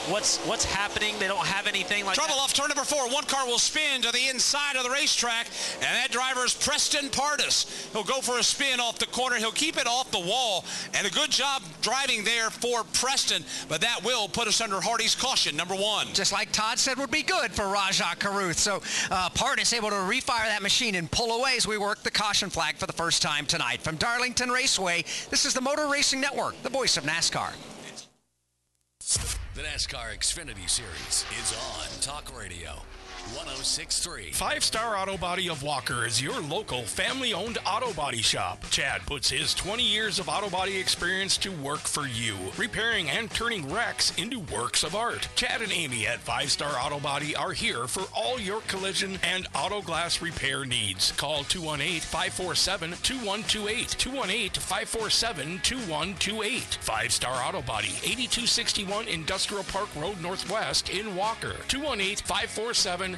what's happening. They don't have anything like Trouble that. off turn number 4. One car will spin to the inside of the racetrack, and that driver is Preston Pardis. He'll go for a spin off the corner. He'll keep it off the wall, and a good job driving there for Preston, but that will put us under Hardy's caution, number 1. Just like Todd said would be good for Rajah Caruth. So Pardis able to refire that machine and pull away as we work the caution flag for the first time tonight. From Darlington Raceway, this is the Motor Racing Network, the voice of NASCAR. The NASCAR Xfinity Series is on Talk Radio 106.3. Five Star Auto Body of Walker is your local family-owned auto body shop. Chad puts his 20 years of auto body experience to work for you, repairing and turning wrecks into works of art. Chad and Amy at Five Star Auto Body are here for all your collision and auto glass repair needs. Call 218-547-2128. 218-547-2128. Five Star Auto Body, 8261 Industrial Park Road Northwest in Walker. 218-547-2128.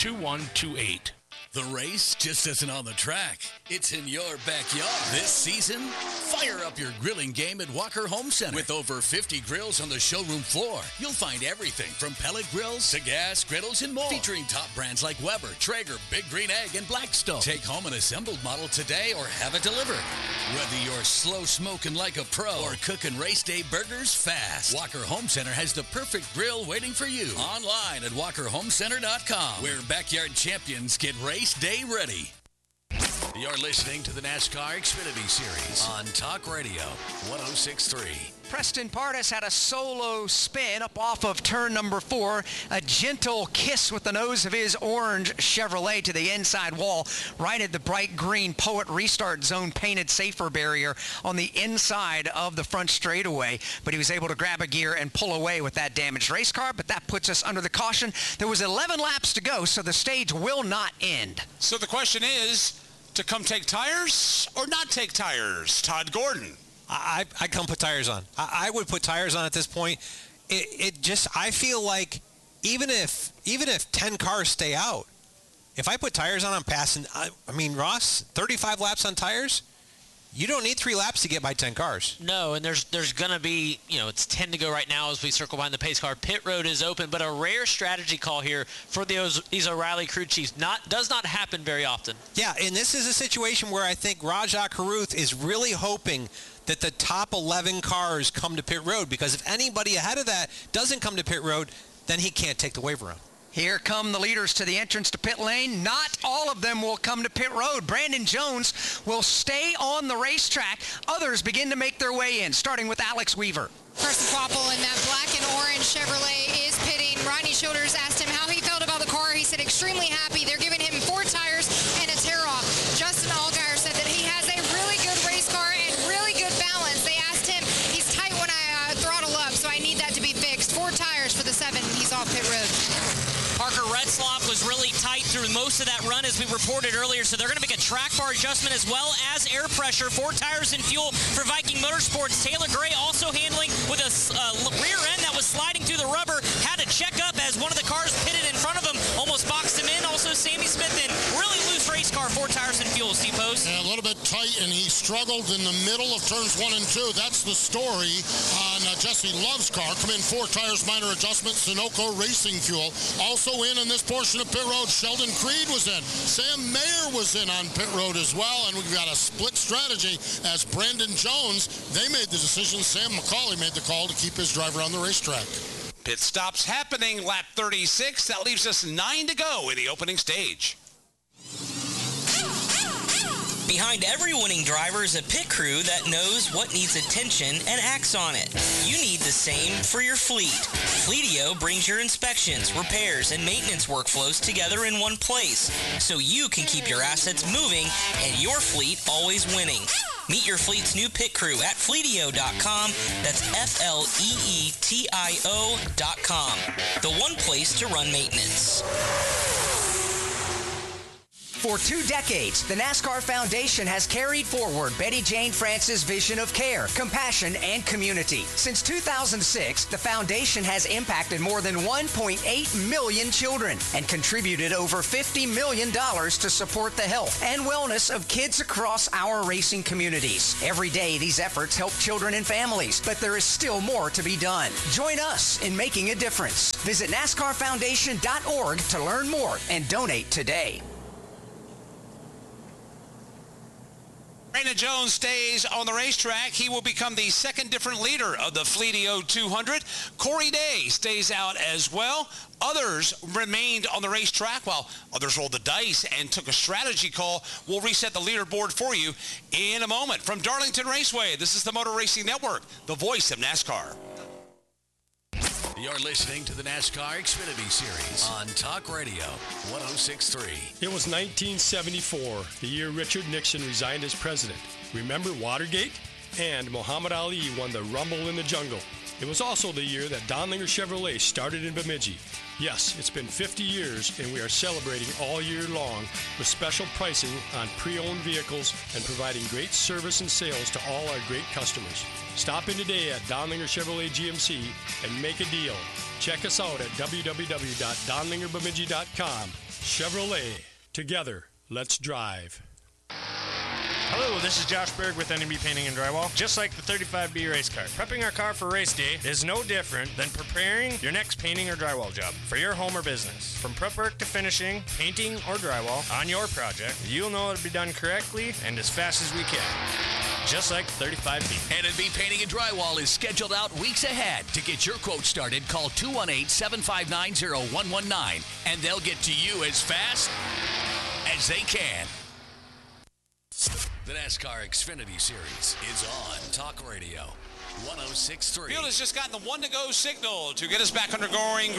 The race just isn't on the track. It's in your backyard. This season, fire up your grilling game at Walker Home Center. With over 50 grills on the showroom floor, you'll find everything from pellet grills to gas griddles and more. Featuring top brands like Weber, Traeger, Big Green Egg, and Blackstone. Take home an assembled model today or have it delivered. Whether you're slow smoking like a pro or cooking race day burgers fast, Walker Home Center has the perfect grill waiting for you. Online at walkerhomecenter.com, where backyard champions get race day ready. You're listening to the NASCAR Xfinity Series on Talk Radio 106.3. Preston Pardis had a solo spin up off of turn number 4. A gentle kiss with the nose of his orange Chevrolet to the inside wall, right at the bright green Poet Restart Zone painted safer barrier on the inside of the front straightaway. But he was able to grab a gear and pull away with that damaged race car, but that puts us under the caution. There was 11 laps to go, so the stage will not end. So the question is, to come take tires or not take tires? Todd Gordon. I come put tires on. I would put tires on at this point. I feel like even if 10 cars stay out, if I put tires on, I'm passing. I mean, Ross, 35 laps on tires, you don't need 3 laps to get by 10 cars. No, and there's going to be, it's 10 to go right now as we circle behind the pace car. Pit road is open, but a rare strategy call here for these O'Reilly crew chiefs. Does not happen very often. Yeah, and this is a situation where I think Rajah Caruth is really hoping that the top 11 cars come to pit road, because if anybody ahead of that doesn't come to pit road, then he can't take the waiver round. Here come the leaders to the entrance to pit lane. Not all of them will come to pit road. Brandon Jones will stay on the racetrack. Others begin to make their way in, starting with Alex Weaver. Preston Popple in that black and orange Chevrolet is pitting. Rodney Childers asked him how he felt about the car. He said extremely happy. They're giving him 4 tires and a tear-off. Justin Allgaier said that he has a really good race car and really good balance. They asked him, he's tight when I throttle up, so I need that to be fixed. 4 tires for the 7. He's off pit road. Parker Retzloff was really tight through most of that run, as we reported earlier, so they're going to make a track bar adjustment as well as air pressure. 4 tires and fuel for Viking Motorsports. Taylor Gray also handling with a rear end that was sliding through the rubber. Had to check up as one of the cars pitted in front of him, almost boxed him in. Also, Sammy Smith in really loose race car. 4 tires and fuel, Steve Post. Yeah, a little bit tight, and he struggled in the middle of turns 1 and 2. That's the story on Jesse Love's car. Come in 4 tires, minor adjustment, Sunoco Racing Fuel. Also in this portion of pit road, Sheldon Creed was in. Sam Mayer was in on pit road as well, and we've got a split strategy as Brandon Jones, they made the decision. Sam McCauley made the call to keep his driver on the racetrack. Pit stops happening, lap 36. That leaves us 9 to go in the opening stage. Behind every winning driver is a pit crew that knows what needs attention and acts on it. You need the same for your fleet. Fleetio brings your inspections, repairs, and maintenance workflows together in one place, so you can keep your assets moving and your fleet always winning. Meet your fleet's new pit crew at Fleetio.com. That's FLEETIO.com. The one place to run maintenance. For 2 decades, the NASCAR Foundation has carried forward Betty Jane France's vision of care, compassion, and community. Since 2006, the foundation has impacted more than 1.8 million children and contributed over $50 million to support the health and wellness of kids across our racing communities. Every day, these efforts help children and families, but there is still more to be done. Join us in making a difference. Visit NASCARFoundation.org to learn more and donate today. Brandon Jones stays on the racetrack. He will become the second different leader of the Fleetio 200. Corey Day stays out as well. Others remained on the racetrack while others rolled the dice and took a strategy call. We'll reset the leaderboard for you in a moment. From Darlington Raceway, this is the Motor Racing Network, the voice of NASCAR. You're listening to the NASCAR Xfinity Series on Talk Radio 106.3. It was 1974, the year Richard Nixon resigned as president. Remember Watergate? And Muhammad Ali won the Rumble in the Jungle. It was also the year that Donlinger Chevrolet started in Bemidji. Yes, it's been 50 years, and we are celebrating all year long with special pricing on pre-owned vehicles and providing great service and sales to all our great customers. Stop in today at Donlinger Chevrolet GMC and make a deal. Check us out at www.donlingerbemidji.com. Chevrolet. Together, let's drive. Hello, this is Josh Berg with NMB Painting and Drywall. Just like the 35B race car, prepping our car for race day is no different than preparing your next painting or drywall job for your home or business. From prep work to finishing, painting or drywall on your project, you'll know it'll be done correctly and as fast as we can. Just like the 35B. NMB Painting and Drywall is scheduled out weeks ahead. To get your quote started, call 218-759-0119 and they'll get to you as fast as they can. The NASCAR Xfinity Series is on Talk Radio 106.3. Field has just gotten the 1-to-go signal to get us back under green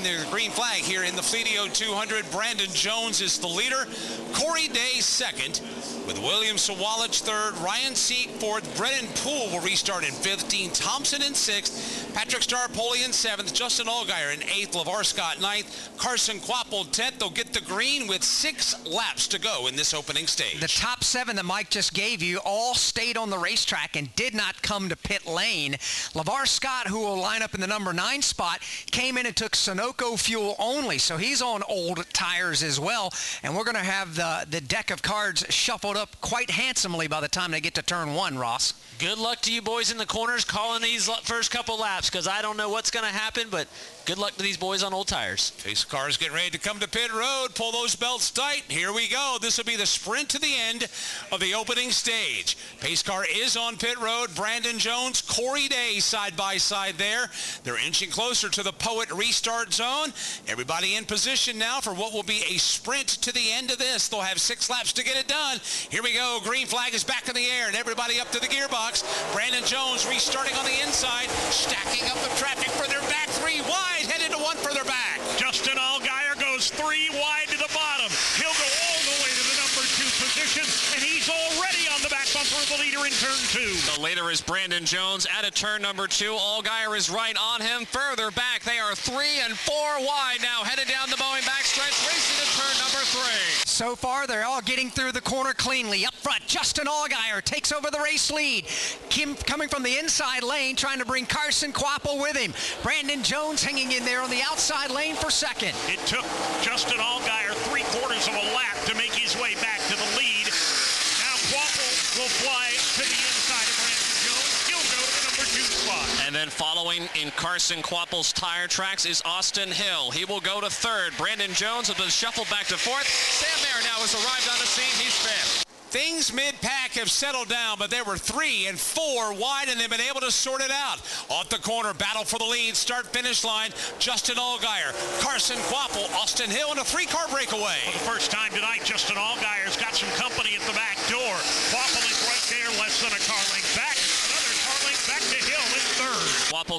flag here in the Fleetio 200. Brandon Jones is the leader. Corey Day second, with William Sawalich third, Ryan Seek fourth, Brennan Poole will restart in fifth, Dean Thompson in sixth, Patrick Starpoli in seventh, Justin Allgaier in eighth, LeVar Scott ninth, Carson Kvapil 10th. They'll get the green with 6 laps to go in this opening stage. The top 7 that Mike just gave you all stayed on the racetrack and did not come to pit lane. LeVar Scott, who will line up in the number 9 spot, came in and took Sunoco fuel only, so he's on old tires as well, and we're going to have the deck of cards shuffled up quite handsomely by the time they get to turn 1, Ross. Good luck to you boys in the corners calling these first couple laps, because I don't know what's going to happen, but good luck to these boys on old tires. Pace cars getting ready to come to pit road. Pull those belts tight. Here we go. This will be the sprint to the end of the opening stage. Pace car is on pit road. Brandon Jones, Corey Day side by side there. They're inching closer to the Poet restart zone. Everybody in position now for what will be a sprint to the end of this. They'll have 6 laps to get it done. Here we go. Green flag is back in the air, and everybody up to the gearbox. Brandon Jones restarting on the inside, stacking up the traffic for their back 3 wide, headed to 1 further back. Justin Allgaier goes 3 wide to the bottom. He'll go all the way to the number 2 position, and he's already on the back bumper of the leader in turn 2. The leader is Brandon Jones out of turn number 2. Allgaier is right on him. Further back, they are 3 and 4 wide now, headed down the Boeing backstretch, racing to turn number 3. So far, they're all getting through the corner cleanly. Up front, Justin Allgaier takes over the race lead. Kim coming from the inside lane, trying to bring Carson Kvapil with him. Brandon Jones hanging in there on the outside lane for second. It took Justin Allgaier 3/4 of a lap to make his way back to the lead. Now Kvapil will fly to the inside of Brandon Jones. He'll go to the number 2 spot. And then following in Carson Kvapil's tire tracks is Austin Hill. He will go to 3rd. Brandon Jones has been shuffled back to 4th. Sam Mayer now has arrived on the scene. He's 5th. Things mid-pack have settled down, but there were 3 and 4 wide, and they've been able to sort it out. Off the corner, battle for the lead, start-finish line, Justin Allgaier, Carson Kvapil, Austin Hill, and a 3-car breakaway. For the first time tonight, Justin Allgaier's got some company at the back door. Kvapil is right there, less than a car length back. Another car length back to Hill in 3rd. Kvapil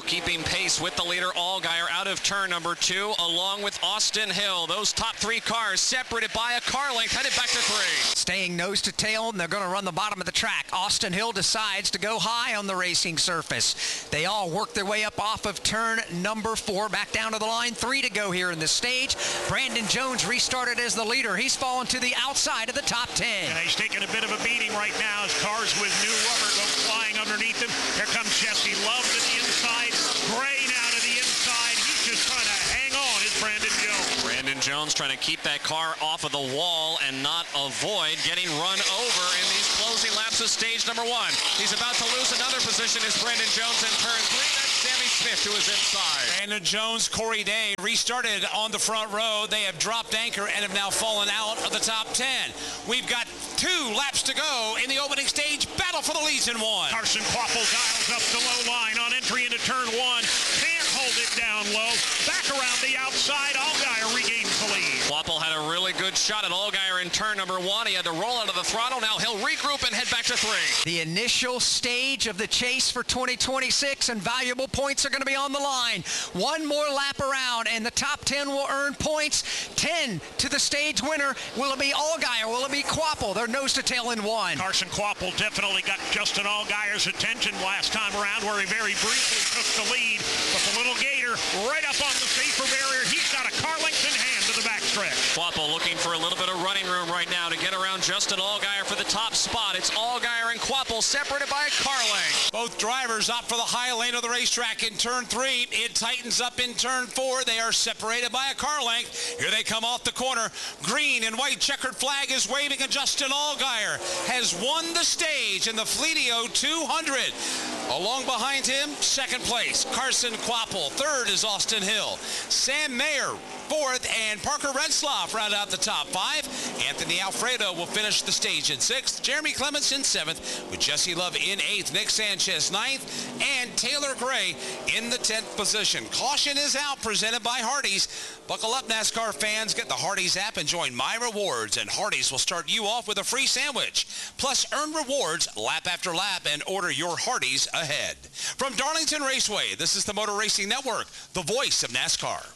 keeping pace with the leader Allgaier out of turn number 2, along with Austin Hill. Those top 3 cars separated by a car length, headed back to 3. Staying nose to tail, and they're going to run the bottom of the track. Austin Hill decides to go high on the racing surface. They all work their way up off of turn number 4, back down to the line. 3 to go here in the stage. Brandon Jones restarted as the leader. He's fallen to the outside of the top 10. And he's taking a bit of a beating right now as cars with new rubber go flying underneath him. Here comes Jesse Love to the inside. Gray now to the inside. He's just trying to hang on, is Brandon Jones. Brandon Jones trying to keep that car off of the wall and not avoid getting run over in these closing laps of stage number 1. He's about to lose another position as Brandon Jones in turn 3. That's Sammy Smith to his inside. Brandon Jones, Corey Day restarted on the front row. They have dropped anchor and have now fallen out of the top 10. We've got 2 laps to go in the opening stage. Battle for the leads in 1. Carson Quapple dials up the low line on entry into turn 1. Can't hold it down low. Back around the outside. Allgaier regains the lead. Quapple had a really good shot at Allgaier in turn number 1. He had to roll out of the throttle. Now he'll regroup and head back to 3. The initial stage of the chase for 2026, and valuable points are going to be on the line. 1 more lap around, and the top 10 will earn points. 10 to the stage winner. Will it be Allgaier? Will it be Quapple? They're nose to tail in 1. Carson Quapple definitely got Justin Allgaier's attention last time around, where he very briefly took the lead. But the little Gator right up on the safer barrier. He's got a car length in hand to the backstretch. Quapple looking for a little bit of running room right now to get around Justin Allgaier for the top spot. It's Allgaier and Quapple separated by a car length. Both drivers opt for the high lane of the racetrack in turn 3. It tightens up in turn 4. They are separated by a car length. Here they come off the corner. Green and white checkered flag is waving, and Justin Allgaier has won the stage in the Fleetio 200. Along behind him, second place, Carson Quapple. Third is Austin Hill. Sam Mayer, 4th, and Parker Retzlaff round out the top 5. Anthony Alfredo will finish the stage in 6th. Jeremy Clements in 7th, with Jesse Love in 8th. Nick Sanchez 9th, and Taylor Gray in the 10th position. Caution is out, presented by Hardee's. Buckle up, NASCAR fans. Get the Hardee's app and join My Rewards, and Hardee's will start you off with a free sandwich. Plus, earn rewards lap after lap and order your Hardee's ahead. From Darlington Raceway, this is the Motor Racing Network, the voice of NASCAR.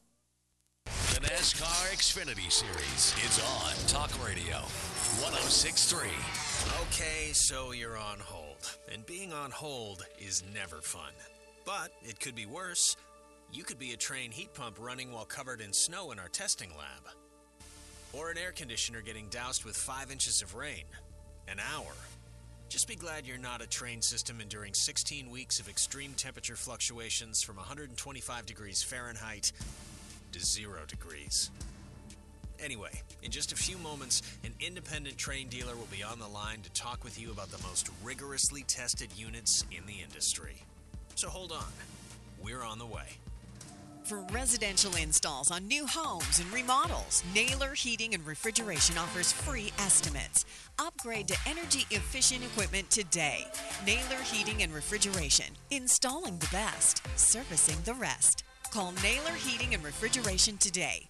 The NASCAR Xfinity Series is on Talk Radio 106.3. Okay, so you're on hold. And being on hold is never fun. But it could be worse. You could be a train heat pump running while covered in snow in our testing lab. Or an air conditioner getting doused with 5 inches of rain. An hour. Just be glad you're not a train system enduring 16 weeks of extreme temperature fluctuations from 125 degrees Fahrenheit to 0 degrees. Anyway, in just a few moments, an independent train dealer will be on the line to talk with you about the most rigorously tested units in the industry. So hold on. We're on the way. For residential installs on new homes and remodels, Naylor Heating and Refrigeration offers free estimates. Upgrade to energy-efficient equipment today. Naylor Heating and Refrigeration. Installing the best. Servicing the rest. Call Naylor Heating and Refrigeration today.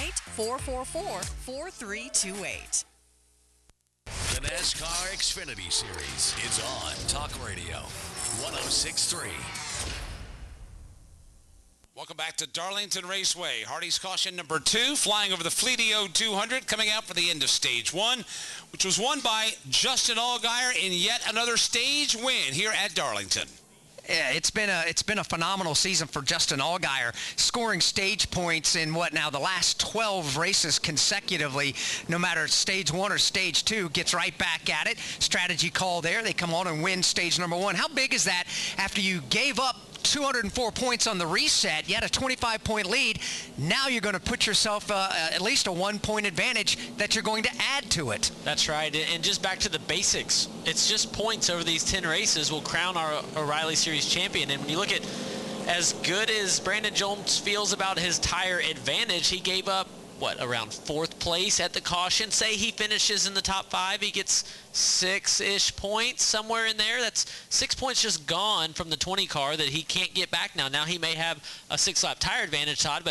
218-444-4328. The NASCAR Xfinity Series is on Talk Radio 106.3. Welcome back to Darlington Raceway. Hardee's caution number 2, flying over the Fleetio 200, coming out for the end of stage 1, which was won by Justin Allgaier in yet another stage win here at Darlington. Yeah, it's been a phenomenal season for Justin Allgaier, scoring stage points in the last 12 races consecutively. No matter stage 1 or stage 2, gets right back at it. Strategy call there. They come on and win stage number 1. How big is that after you gave up 204 points on the reset? You had a 25-point lead. Now you're going to put yourself at least a 1-point advantage that you're going to add to it. That's right. And just back to the basics. It's just points over these 10 races will crown our O'Reilly Series champion. And when you look at as good as Brandon Jones feels about his tire advantage, he gave up around 4th place at the caution. Say he finishes in the top 5, he gets 6-ish points, somewhere in there. That's 6 points just gone from the 20 car that he can't get back now. Now he may have a 6-lap tire advantage, Todd, but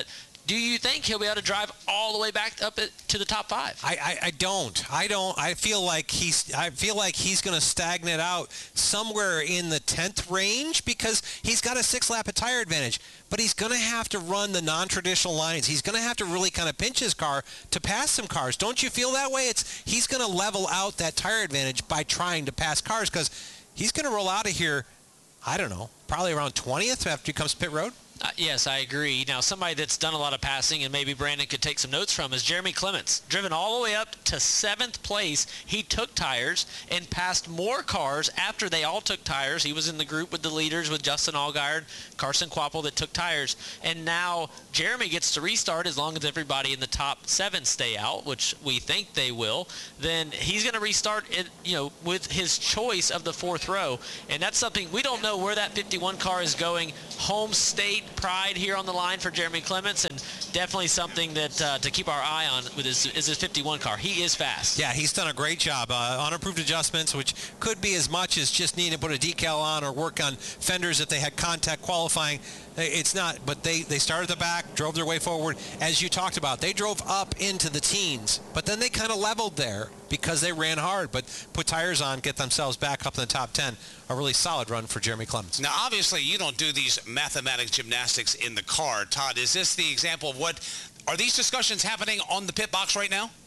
Do you think he'll be able to drive all the way back up to the top 5? I don't. I feel like he's going to stagnate out somewhere in the 10th range because he's got a 6-lap tire advantage. But he's going to have to run the non-traditional lines. He's going to have to really kind of pinch his car to pass some cars. Don't you feel that way? He's going to level out that tire advantage by trying to pass cars because he's going to roll out of here, I don't know, probably around 20th after he comes to pit road. Yes, I agree. Now, somebody that's done a lot of passing and maybe Brandon could take some notes from is Jeremy Clements. Driven all the way up to 7th place. He took tires and passed more cars after they all took tires. He was in the group with the leaders with Justin Allgaier, Carson Kvapil that took tires. And now Jeremy gets to restart as long as everybody in the top 7 stay out, which we think they will. Then he's going to restart it, with his choice of the 4th row. And that's something we don't know where that 51 car is going. Home state pride here on the line for Jeremy Clements, and definitely something that to keep our eye on with his 51 car. He is fast. Yeah, he's done a great job. Unapproved adjustments, which could be as much as just needing to put a decal on or work on fenders if they had contact qualifying. It's not, but they started at the back, drove their way forward. As you talked about, they drove up into the teens, but then they kind of leveled there because they ran hard, but put tires on, get themselves back up in the top 10. A really solid run for Jeremy Clements. Now, obviously, you don't do these mathematics gymnastics in the car. Todd, is this the example of are these discussions happening on the pit box right now?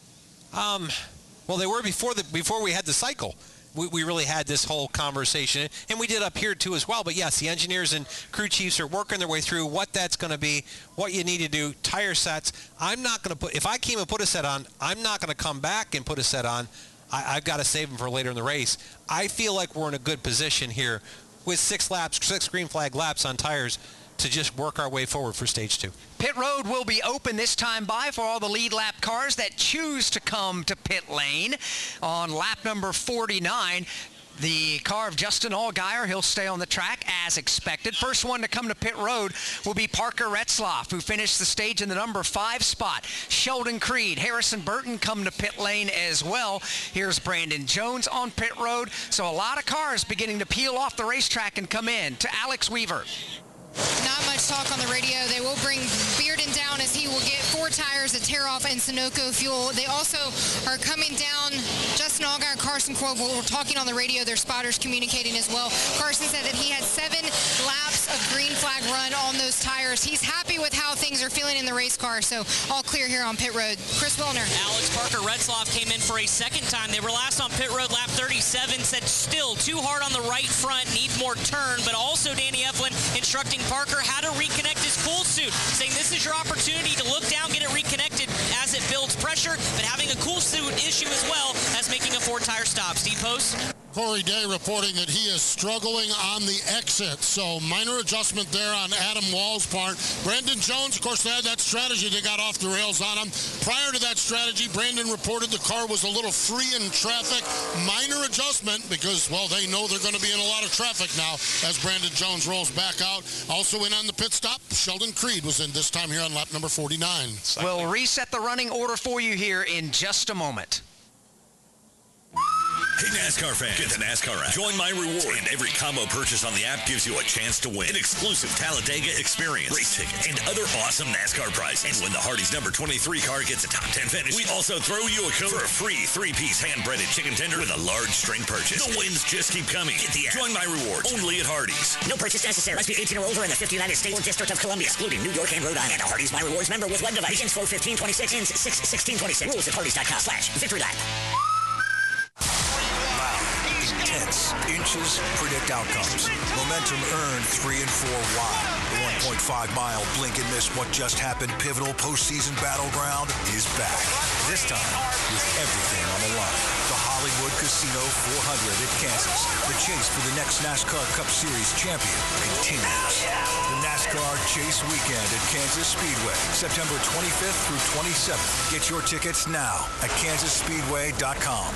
Well, they were before we had the cycle. We really had this whole conversation, and we did up here too as well. But yes, the engineers and crew chiefs are working their way through what that's going to be, what you need to do, tire sets. I'm not going to if I came and put a set on, I'm not going to come back and put a set on. I've got to save them for later in the race. I feel like we're in a good position here with 6 green flag laps on tires to just work our way forward for stage 2. Pit road will be open this time for all the lead lap cars that choose to come to pit lane on lap number 49. The car of Justin Allgaier, he'll stay on the track as expected. First one to come to pit road will be Parker Retzlaff, who finished the stage in the number 5 spot. Sheldon Creed, Harrison Burton come to pit lane as well. Here's Brandon Jones on pit road. So a lot of cars beginning to peel off the racetrack and come in to Alex Weaver. Not much talk on the radio. They will bring Bearden down as he will get 4 tires, a tear-off, and Sunoco fuel. They also are coming down. Justin Allgaier, Carson Kvapil were talking on the radio. Their spotters communicating as well. Carson said that he had 7 laps of green flag run on those tires. He's happy with how things are feeling in the race car, so all clear here on pit road. Chris Wilner. Alex Parker Retzlaff came in for a second time. They were last on pit road, lap 37, said still too hard on the right front, needs more turn, but also Danny Eflin instructing Parker how to reconnect his cool suit, saying this is your opportunity to look down, get it reconnected as it builds pressure, but having a cool suit issue as well as making a 4-tire stop. Steve Post. Corey Day reporting that he is struggling on the exit. So minor adjustment there on Adam Wall's part. Brandon Jones, of course, they had that strategy. They got off the rails on him. Prior to that strategy, Brandon reported the car was a little free in traffic. Minor adjustment because, well, they know they're going to be in a lot of traffic now as Brandon Jones rolls back out. Also in on the pit stop, Sheldon Creed was in this time here on lap number 49. We'll reset the running order for you here in just a moment. Hey NASCAR fans, get the NASCAR app. Join My Rewards, and every combo purchase on the app gives you a chance to win an exclusive Talladega experience, race tickets, and other awesome NASCAR prizes. And when the Hardee's number 23 car gets a top 10 finish, we also throw you a code for a free 3-piece hand-breaded chicken tender with a large string purchase. The wins just keep coming. Get the app. Join My Rewards, only at Hardee's. No purchase necessary. Must be 18 or older in the 50 United States or District of Columbia, excluding New York and Rhode Island. A Hardee's My Rewards member with web device. Begins 4/15/26, ends 6/16/26. Rules at Hardee's.com/victory lap. Intense. Inches predict outcomes. Momentum earned 3 and 4 wide. The 1.5-mile blink and miss what just happened pivotal postseason battleground is back. This time with everything on the line. The Hollywood Casino 400 at Kansas. The chase for the next NASCAR Cup Series champion continues. The NASCAR Chase Weekend at Kansas Speedway, September 25th through 27th. Get your tickets now at KansasSpeedway.com.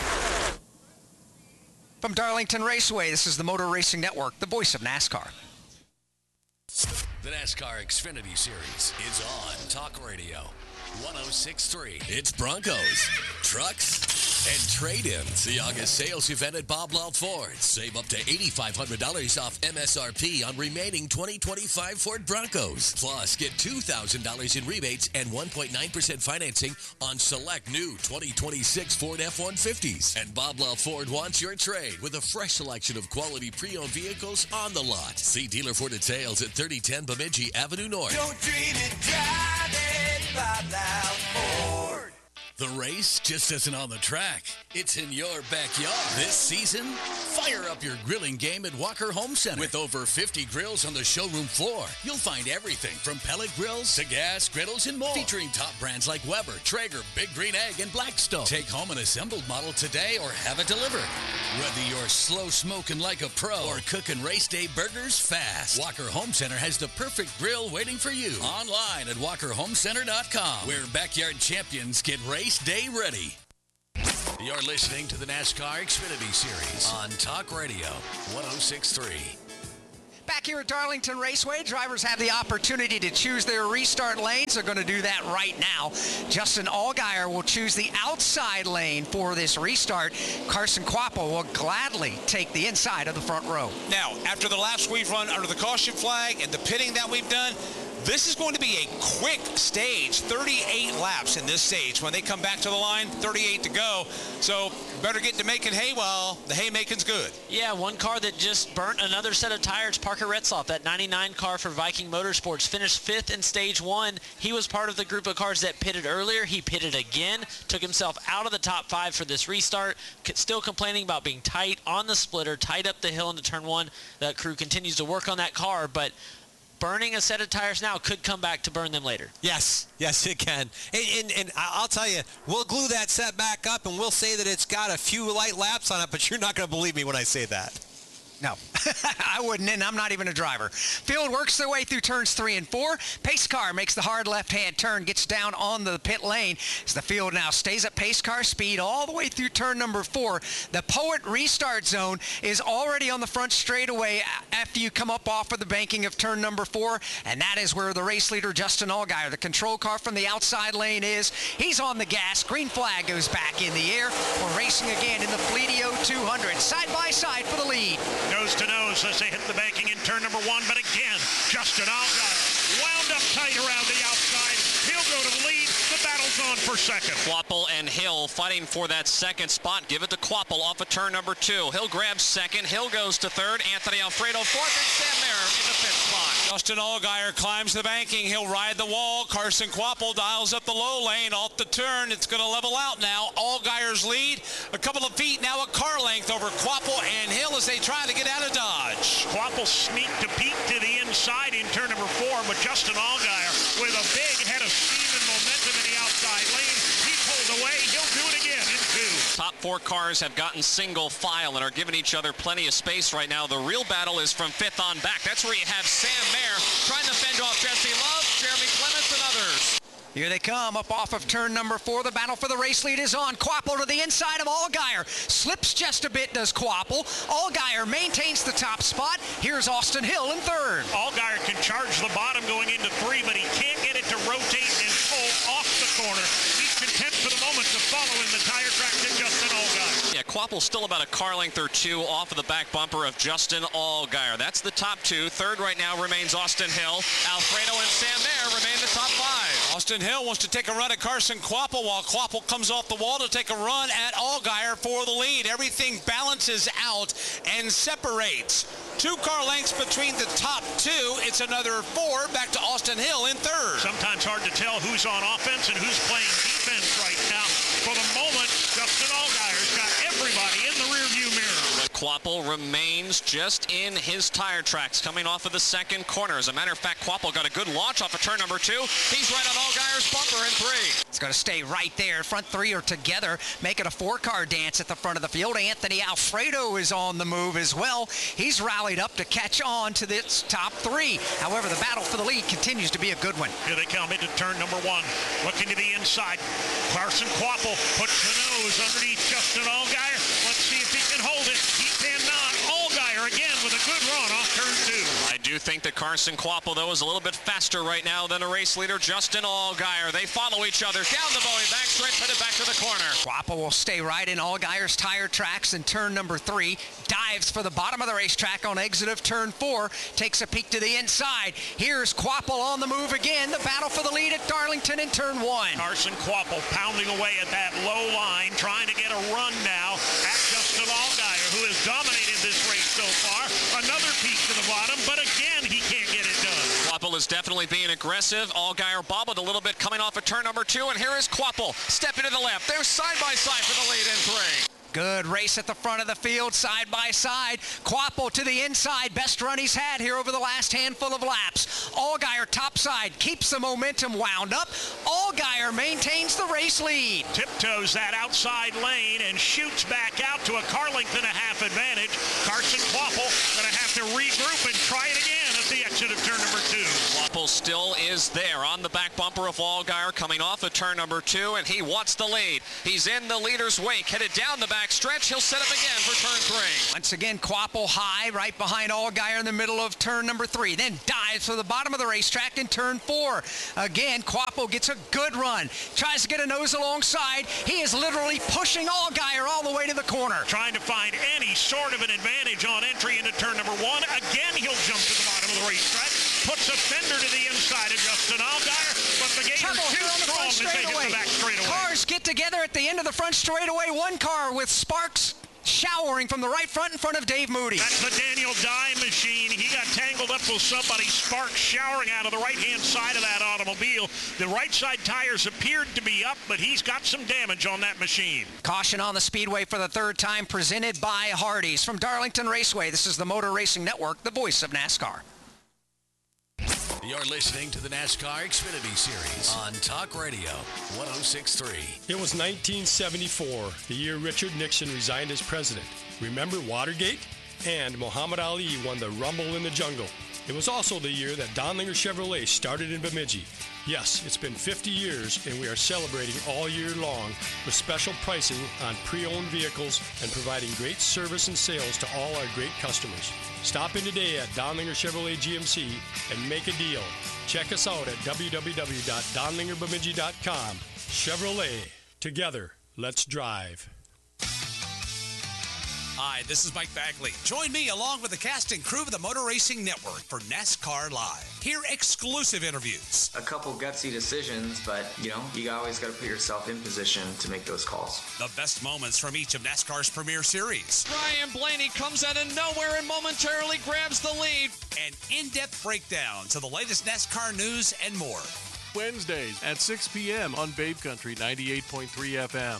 From Darlington Raceway, this is the Motor Racing Network, the voice of NASCAR. The NASCAR Xfinity Series is on Talk Radio 106.3. It's Broncos, trucks, and trade-ins. The August sales event at Bob Laut Ford. Save up to $8,500 off MSRP on remaining 2025 Ford Broncos. Plus, get $2,000 in rebates and 1.9% financing on select new 2026 Ford F-150s. And Bob Laut Ford wants your trade with a fresh selection of quality pre-owned vehicles on the lot. See dealer for details at 3010 Bemidji Avenue North. Don't dream it, drive it, Bob Laut Ford. The race just isn't on the track. It's in your backyard. This season, fire up your grilling game at Walker Home Center. With over 50 grills on the showroom floor, you'll find everything from pellet grills to gas griddles and more. Featuring top brands like Weber, Traeger, Big Green Egg, and Blackstone. Take home an assembled model today or have it delivered. Whether you're slow smoking like a pro or cooking race day burgers fast, Walker Home Center has the perfect grill waiting for you. Online at walkerhomecenter.com, where backyard champions get race day ready. You're listening to the NASCAR Xfinity Series on Talk Radio 106.3. Back here at Darlington Raceway, drivers have the opportunity to choose their restart lanes. They're going to do that right now. Justin Allgaier will choose the outside lane for this restart. Carson Kvapil will gladly take the inside of the front row. Now, after the laps we've run under the caution flag and the pitting that we've done, this is going to be a quick stage, 38 laps in this stage. When they come back to the line, 38 to go. So better get to making hay while the haymaking's good. Yeah, one car that just burnt another set of tires, Parker Retzlaff, that 99 car for Viking Motorsports, finished 5th in stage 1. He was part of the group of cars that pitted earlier. He pitted again, took himself out of the top 5 for this restart, still complaining about being tight on the splitter, tight up the hill into turn 1. That crew continues to work on that car, but burning a set of tires now could come back to burn them later. Yes, it can. And I'll tell you, we'll glue that set back up and we'll say that it's got a few light laps on it, but you're not going to believe me when I say that. No, I wouldn't, and I'm not even a driver. Field works their way through turns 3 and 4. Pace car makes the hard left-hand turn, gets down on the pit lane. As the field now stays at pace car speed all the way through turn number 4. The Poet restart zone is already on the front straightaway after you come up off of the banking of turn number 4, and that is where the race leader, Justin Allgaier, the control car from the outside lane is. He's on the gas. Green flag goes back in the air. We're racing again in the Fleetio 200, side by side for the lead. Nose to nose as they hit the banking in turn number 1, but again, Justin Allgaier wound up tight around the outside. He'll go to the lead. The battle's on for second. Kvapil and Hill fighting for that second spot. Give it to Kvapil off of turn number 2. Hill grabs second. Hill goes to third. Anthony Alfredo fourth, and Sam Mayer in the fifth spot. Justin Allgaier climbs the banking. He'll ride the wall. Carson Kvapil dials up the low lane off the turn. It's going to level out now. Allgaier's lead a couple of feet, now a car length over Kvapil and Hill as they try to get out of Dodge. Kvapil sneaked a peek to the inside in turn number 4, but Justin Allgaier with a big head of steam and momentum in the outside lane. He pulled away. He'll do it again in 2. Top 4 cars have gotten single file and are giving each other plenty of space right now. The real battle is from 5th on back. That's where you have Sam Mayer trying to fend off Jesse Love, Jeremy Clements, and others. Here they come up off of turn number 4. The battle for the race lead is on. Kvapil to the inside of Allgaier. Slips just a bit, does Kvapil. Allgaier maintains the top spot. Here's Austin Hill in third. Allgaier can charge the bottom going into 3, but he can't get it to rotate and pull off the corner. He's content for the moment to follow in the tire track to Justin Allgaier. Yeah, Kvapil's still about a car length or 2 off of the back bumper of Justin Allgaier. That's the top 2. Third right now remains Austin Hill. Alfredo and Sam Mayer remain the top 5. Austin Hill wants to take a run at Carson Kvapil while Kvapil comes off the wall to take a run at Allgaier for the lead. Everything balances out and separates. 2 car lengths between the top 2. It's another 4 back to Austin Hill in third. Sometimes hard to tell who's on offense and who's playing defense right now. For the moment, Justin Allgaier's got everybody in the rearview mirror. Kvapil remains just in his tire tracks coming off of the second corner. As a matter of fact, Kvapil got a good launch off of turn number 2. He's right on Allgaier's bumper in 3. It's going to stay right there. Front 3 are together, making a 4-car dance at the front of the field. Anthony Alfredo is on the move as well. He's rallied up to catch on to this top 3. However, the battle for the lead continues to be a good one. Here they come into turn number 1. Looking to the inside. Carson Kvapil puts the nose underneath Justin Allgaier. Let's see if he can hold it. He cannot. Allgaier again with a good run off turn 2. I do think that Carson Kvapil, though, is a little bit faster right now than a race leader, Justin Allgaier. They follow each other down the Boeing backstretch, headed back to the corner. Kvapil will stay right in Allgaier's tire tracks in turn number 3. Dives for the bottom of the racetrack on exit of turn 4. Takes a peek to the inside. Here's Kvapil on the move again. The battle for the lead at Darlington in turn 1. Carson Kvapil pounding away at that low line, trying to get a run now at Justin Allgaier, who has dominated this race so far. Another peek to the bottom, but again, he can't get it done. Kvapil is definitely being aggressive. Allgaier bobbled a little bit coming off of turn number 2, and here is Kvapil stepping to the left. They're side by side for the lead in 3. Good race at the front of the field, side by side. Kvapil to the inside. Best run he's had here over the last handful of laps. Allgaier topside keeps the momentum wound up. Allgaier maintains the race lead. Tiptoes that outside lane and shoots back out to a car length and a half advantage. Carson Kvapil going to have to regroup and try it again at the exit of turn number 2. Kvapil still is there on the back bumper of Allgaier coming off of turn number 2, and he wants the lead. He's in the leader's wake, headed down the back stretch. He'll set up again for turn 3. Once again, Kvapil high right behind Allgaier in the middle of turn number 3. Then dives for the bottom of the racetrack in turn 4. Again, Kvapil gets a good run. Tries to get a nose alongside. He is literally pushing Allgaier all the way to the corner. Trying to find any sort of an advantage on entry into turn number 1. Again, he'll jump to the bottom of the racetrack. Puts a fender to the inside of Justin Allgaier, but the Gators too strong as they hit the back straightaway. Cars get together at the end of the front straightaway. One car with sparks showering from the right front in front of Dave Moody. That's the Daniel Dye machine. He got tangled up with somebody. Sparks showering out of the right-hand side of that automobile. The right side tires appeared to be up, but he's got some damage on that machine. Caution on the speedway for the third time, presented by Hardee's. From Darlington Raceway, this is the Motor Racing Network, the voice of NASCAR. You're listening to the NASCAR Xfinity Series on Talk Radio 106.3. It was 1974, the year Richard Nixon resigned as president. Remember Watergate? And Muhammad Ali won the Rumble in the Jungle. It was also the year that Donlinger Chevrolet started in Bemidji. Yes, it's been 50 years, and we are celebrating all year long with special pricing on pre-owned vehicles and providing great service and sales to all our great customers. Stop in today at Donlinger Chevrolet GMC and make a deal. Check us out at www.donlingerbemidji.com. Chevrolet. Together, let's drive. Hi, this is Mike Bagley. Join me along with the cast and crew of the Motor Racing Network for NASCAR Live. Hear exclusive interviews. A couple gutsy decisions, but, you always got to put yourself in position to make those calls. The best moments from each of NASCAR's premier series. Ryan Blaney comes out of nowhere and momentarily grabs the lead. And in-depth breakdowns of the latest NASCAR news and more. Wednesdays at 6 p.m. on Babe Country 98.3 FM.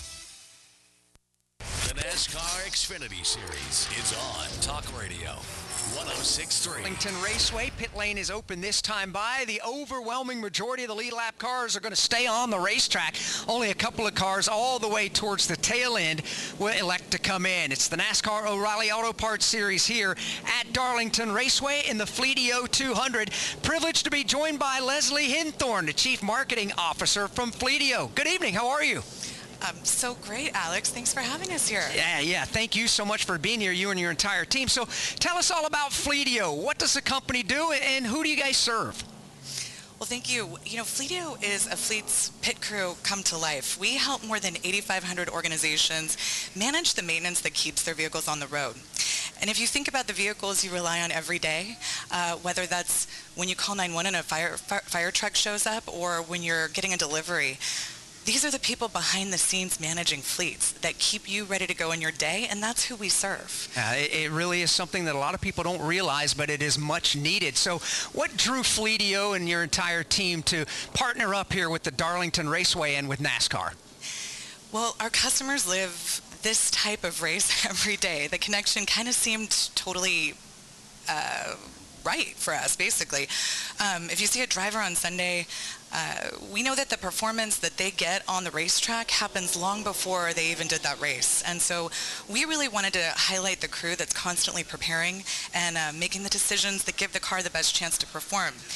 The NASCAR Xfinity Series is on Talk Radio 106.3. Darlington Raceway, pit lane is open this time by. The overwhelming majority of the lead lap cars are going to stay on the racetrack. Only a couple of cars all the way towards the tail end will elect to come in. It's the NASCAR O'Reilly Auto Parts Series here at Darlington Raceway in the Fleetio 200. Privileged to be joined by Leslie Hinthorn, the Chief Marketing Officer from Fleetio. Good evening. How are you? So great, Alex. Thanks for having us here. Yeah. Thank you so much for being here, you and your entire team. So tell us all about Fleetio. What does the company do, and who do you guys serve? Well, thank you. Fleetio is a fleet's pit crew come to life. We help more than 8,500 organizations manage the maintenance that keeps their vehicles on the road. And if you think about the vehicles you rely on every day, whether that's when you call 911 and a fire truck shows up, or when you're getting a delivery, these are the people behind the scenes managing fleets that keep you ready to go in your day, and that's who we serve. It really is something that a lot of people don't realize, but it is much needed. So what drew Fleetio and your entire team to partner up here with the Darlington Raceway and with NASCAR? Well, our customers live this type of race every day. The connection kind of seemed totally right for us, basically. If you see a driver on Sunday, we know that the performance that they get on the racetrack happens long before they even did that race. And so we really wanted to highlight the crew that's constantly preparing and making the decisions that give the car the best chance to perform.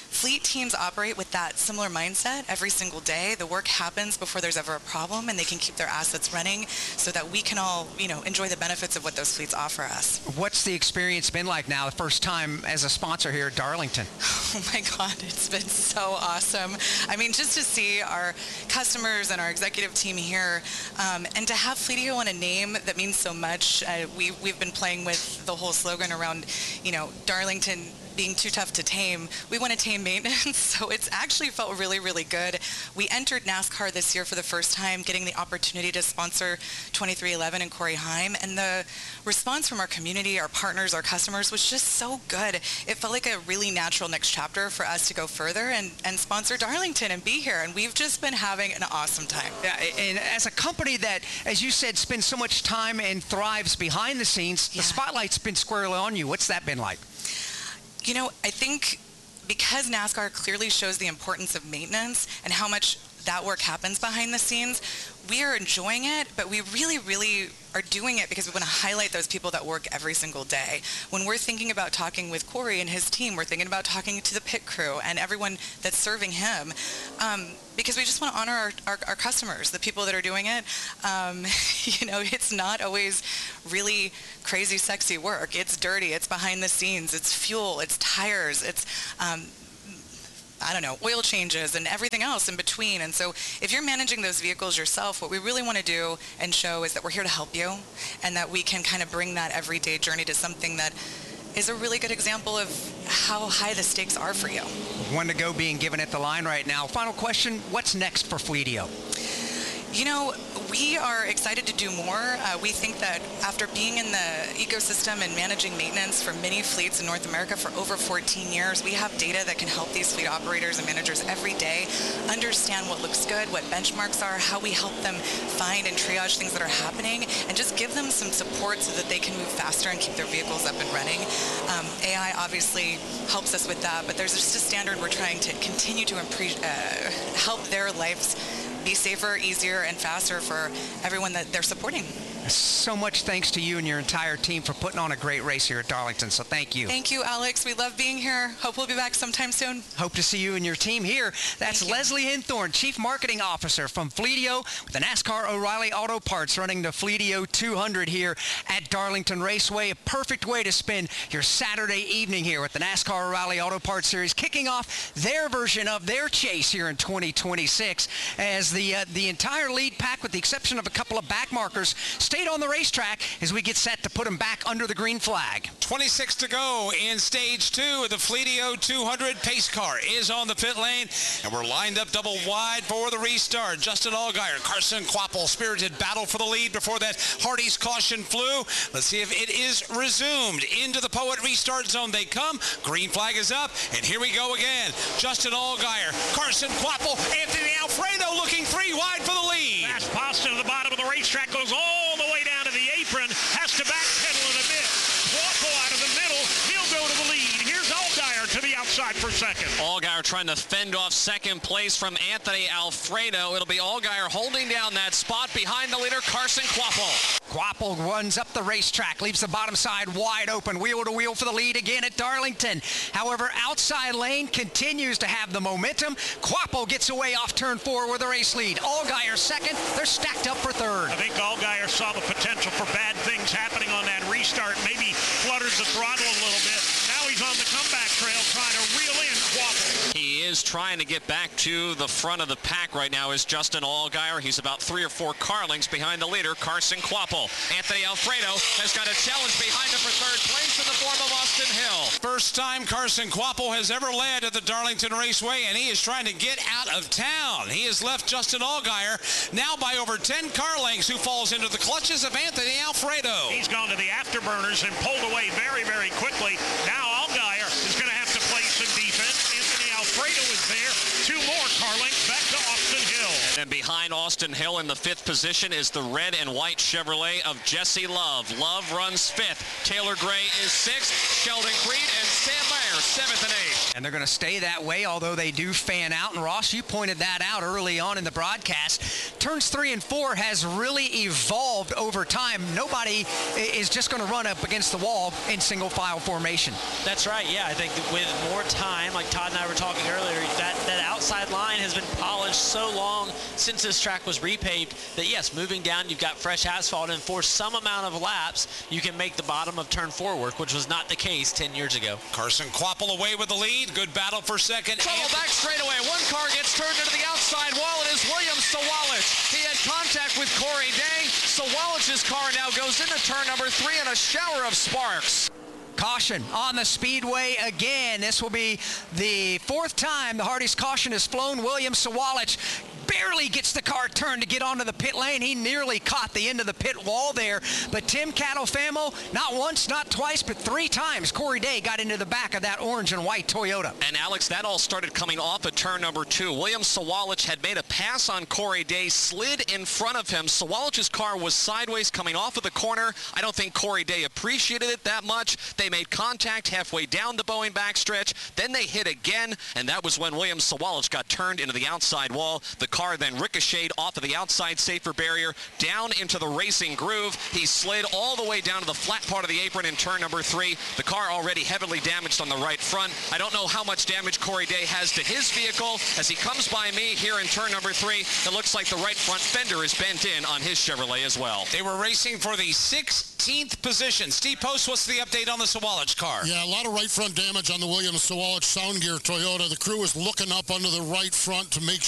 fleet teams operate with that similar mindset every single day. The work happens before there's ever a problem, and they can keep their assets running so that we can all, enjoy the benefits of what those fleets offer us. What's the experience been like now, the first time as a sponsor here at Darlington? Oh my God, it's been so awesome. I mean, just to see our customers and our executive team here, and to have Fleetio on a name that means so much. We've been playing with the whole slogan around, Darlington being too tough to tame. We want to tame maintenance, so it's actually felt really, really good. We entered NASCAR this year for the first time, getting the opportunity to sponsor 2311 and Corey Heim, and the response from our community, our partners, our customers was just so good. It felt like a really natural next chapter for us to go further and sponsor Darlington and be here, and we've just been having an awesome time. Yeah, and as a company that, as you said, spends so much time and thrives behind the scenes, the spotlight's been squarely on you. What's that been like? I think because NASCAR clearly shows the importance of maintenance and how much that work happens behind the scenes, we are enjoying it, but we really, really are doing it because we want to highlight those people that work every single day. When we're thinking about talking with Corey and his team, we're thinking about talking to the pit crew and everyone that's serving him, because we just want to honor our customers, the people that are doing it. It's not always really crazy, sexy work. It's dirty. It's behind the scenes. It's fuel. It's tires. It's oil changes and everything else in between. And so if you're managing those vehicles yourself, what we really want to do and show is that we're here to help you, and that we can kind of bring that everyday journey to something that is a really good example of how high the stakes are for you. One to go being given at the line right now. Final question, what's next for Fleetio? We are excited to do more. We think that after being in the ecosystem and managing maintenance for many fleets in North America for over 14 years, we have data that can help these fleet operators and managers every day understand what looks good, what benchmarks are, how we help them find and triage things that are happening, and just give them some support so that they can move faster and keep their vehicles up and running. AI obviously helps us with that, but there's just a standard we're trying to continue to help their lives be safer, easier, and faster for everyone that they're supporting. So much thanks to you and your entire team for putting on a great race here at Darlington, so thank you. Thank you, Alex. We love being here. Hope we'll be back sometime soon. Hope to see you and your team here. That's Leslie Hinthorn, Chief Marketing Officer from Fleetio with the NASCAR O'Reilly Auto Parts, running the Fleetio 200 here at Darlington Raceway. A perfect way to spend your Saturday evening here with the NASCAR O'Reilly Auto Parts Series, kicking off their version of their chase here in 2026, as the entire lead pack, with the exception of a couple of back markers, stayed on the racetrack as we get set to put them back under the green flag. 26 to go in stage 2 of the Fleetio 200. Pace car is on the pit lane, and we're lined up double wide for the restart. Justin Allgaier, Carson Kvapil, spirited battle for the lead before that Hardy's caution flew. Let's see if it is resumed. Into the Poet restart zone they come. Green flag is up, and here we go again. Justin Allgaier, Carson Kvapil, Anthony Alfredo looking 3 wide for the lead. Fast Pasta to the bottom of the racetrack, goes all the way down to the apron, has to backpedal in a bit. Kvapil out of the middle, he'll go to the lead. Here's Allgaier to the outside for second. Allgaier trying to fend off second place from Anthony Alfredo. It'll be Allgaier holding down that spot behind the leader, Carson Kvapil. Kvapil runs up the racetrack, leaves the bottom side wide open, wheel to wheel for the lead again at Darlington. However, outside lane continues to have the momentum. Kvapil gets away off turn 4 with a race lead. Allgaier second. They're stacked up for third. I think Allgaier saw the potential for bad things happening on that restart, maybe fluttered the throttle a little bit. Now he's on the comeback trail trying to reel in Kvapil. He is trying to get back to the front of the pack right now is Justin Allgaier. He's about 3 or 4 car lengths behind the leader, Carson Kvapil. Anthony Alfredo has got a challenge behind him for third place in the form of Austin Hill. First time Carson Kvapil has ever led at the Darlington Raceway, and he is trying to get out of town. He has left Justin Allgaier now by over 10 car lengths, who falls into the clutches of Anthony Alfredo. He's gone to the afterburners and pulled away very, very quickly. Now Allgaier is going to have to play some defense. Anthony Alfredo is there. 2 more car lengths back to Austin Hill. And behind Austin Hill in the 5th position is the red and white Chevrolet of Jesse Love. Love runs 5th. Taylor Gray is 6th. Sheldon Creed and Sam Mayer 7th and 8th. And they're going to stay that way, although they do fan out. And Ross, you pointed that out early on in the broadcast. Turns 3 and 4 has really evolved over time. Nobody is just going to run up against the wall in single file formation. That's right. Yeah, I think with more time, like Todd and I were talking earlier, that outside line has been polished so long since this track was repaved that, yes, moving down, you've got fresh asphalt, and for some amount of laps, you can make the bottom of turn 4 work, which was not the case 10 years ago. Carson Kvapil away with the lead. Good battle for second. Trouble back straightaway. One car gets turned into the outside wall. It is William Sawalich. He had contact with Corey Day. Sawalich's car now goes into turn number 3 in a shower of sparks. Caution on the speedway again. This will be the 4th time the Hardy's caution has flown. William Sawalich barely gets the car turned to get onto the pit lane. He nearly caught the end of the pit wall there. But Tim Catalfamo, not once, not twice, but 3 times, Corey Day got into the back of that orange and white Toyota. And Alex, that all started coming off at turn number 2. William Sawalich had made a pass on Corey Day, slid in front of him. Sawalich's car was sideways coming off of the corner. I don't think Corey Day appreciated it that much. They made contact halfway down the Boeing backstretch. Then they hit again, and that was when William Sawalich got turned into the outside wall. The car then ricocheted off of the outside safer barrier down into the racing groove. He slid all the way down to the flat part of the apron in turn number 3. The car already heavily damaged on the right front. I don't know how much damage Corey Day has to his vehicle. As he comes by me here in turn number 3, it looks like the right front fender is bent in on his Chevrolet as well. They were racing for the 16th position. Steve Post, what's the update on the Sawalich car? Yeah, a lot of right front damage on the Williams Sawalich Sound Gear Toyota. The crew is looking up under the right front to make